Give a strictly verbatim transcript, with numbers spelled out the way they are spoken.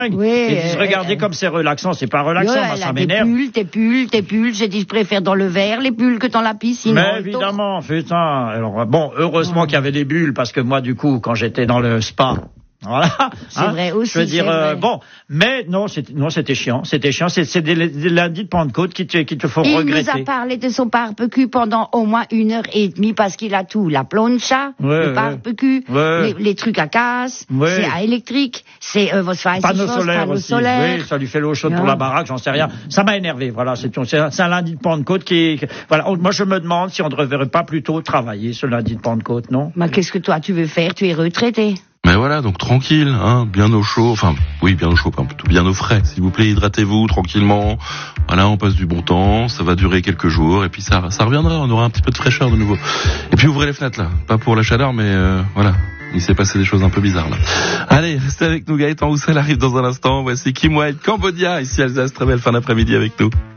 Oui, et disent, euh, regardez euh, comme c'est relaxant, c'est pas relaxant, ouais, moi, elle ça a des m'énerve. pulls, tes pulls, tes pulls. J'ai dit, je préfère dans le verre les pulls que dans la piscine. Mais évidemment, putain. Alors, bon, heureusement Ouais. qu'il y avait des bulles, parce que moi, du coup, quand j'étais dans le spa, voilà. C'est vrai aussi, Je veux dire, c'est euh, vrai. bon, mais non, c'était, non, c'était chiant, c'était chiant. C'est, c'est des, des lundis de Pentecôte qui te, qui te font Il regretter. nous a parlé de son barbecue pendant au moins une heure et demie parce qu'il a tout. La plancha, Ouais, le ouais. barbecue, Ouais. les, les trucs à casse, Ouais. c'est à électrique, c'est euh, votre Panneaux solaires aussi. solaires. Oui, ça lui fait l'eau chaude Ouais. pour la baraque, j'en sais rien. Ça m'a énervé, voilà. C'est, c'est, un, c'est un lundi de Pentecôte qui est, voilà. Moi, je me demande si on ne devrait pas plutôt travailler ce lundi de Pentecôte, non? Mais qu'est-ce que toi tu veux faire? Tu es retraité. Mais voilà, donc tranquille, hein, bien au chaud, enfin, oui, bien au chaud, pas plutôt bien au frais. S'il vous plaît, hydratez-vous tranquillement. Voilà, on passe du bon temps, ça va durer quelques jours, et puis ça, ça reviendra, on aura un petit peu de fraîcheur de nouveau. Et puis ouvrez les fenêtres, là. Pas pour la chaleur, mais euh, voilà. Il s'est passé des choses un peu bizarres, là. Allez, restez avec nous, Gaëtan Roussel arrive dans un instant. Voici Kim Wilde, Cambodia, ici Alsace. Très belle fin d'après-midi avec nous.